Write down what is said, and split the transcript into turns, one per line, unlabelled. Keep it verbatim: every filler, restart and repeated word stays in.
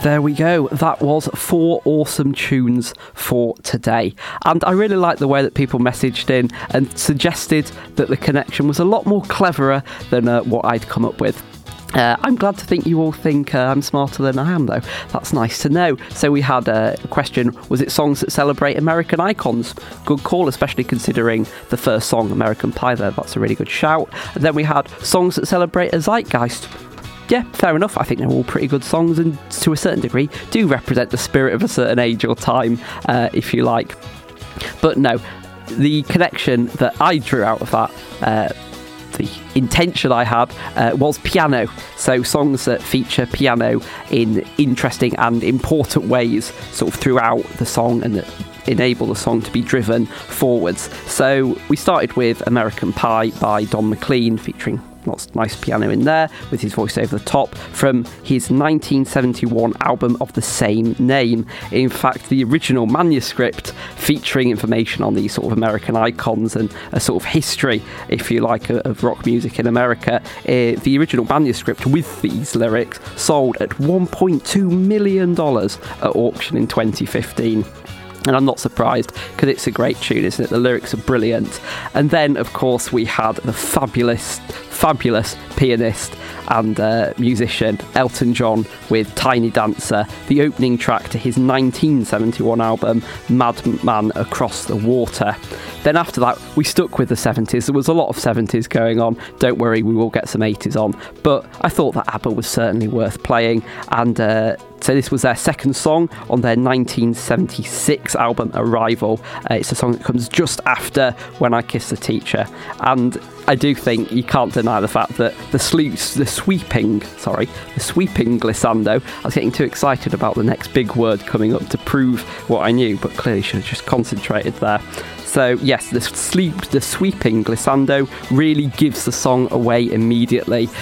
There we go. That was four awesome tunes for today. And I really like the way that people messaged in and suggested that the connection was a lot more cleverer than uh, what I'd come up with. Uh, I'm glad to think you all think uh, I'm smarter than I am, though. That's nice to know. So we had a question, was it songs that celebrate American icons? Good call, especially considering the first song, American Pie there. That's a really good shout. And then we had songs that celebrate a zeitgeist. Yeah, fair enough. I think they're all pretty good songs and to a certain degree do represent the spirit of a certain age or time, uh, if you like. But no, the connection that I drew out of that, uh, the intention I had, uh, was piano. So songs that feature piano in interesting and important ways sort of throughout the song and that enable the song to be driven forwards. So we started with American Pie by Don McLean, featuring lots of nice piano in there with his voice over the top, from his nineteen seventy-one album of the same name. In fact, the original manuscript featuring information on these sort of American icons and a sort of history, if you like, of rock music in America, uh, the original manuscript with these lyrics sold at one point two million dollars at auction in twenty fifteen. And I'm not surprised, because it's a great tune, isn't it? The lyrics are brilliant. And then, of course, we had the fabulous, fabulous pianist and uh, musician Elton John with Tiny Dancer, the opening track to his nineteen seventy-one album Madman Across the Water. Then after that, we stuck with the seventies. There was a lot of seventies going on. Don't worry, we will get some eighties on. But I thought that ABBA was certainly worth playing. And uh, so this was their second song on their nineteen seventy-six album Arrival. Uh, it's a song that comes just after When I Kissed the Teacher. And I do think you can't deny the fact that the, sleep, the sweeping, sorry, the sweeping glissando, I was getting too excited about the next big word coming up to prove what I knew, but clearly should have just concentrated there. So yes, the sleep, the sweeping glissando really gives the song away immediately.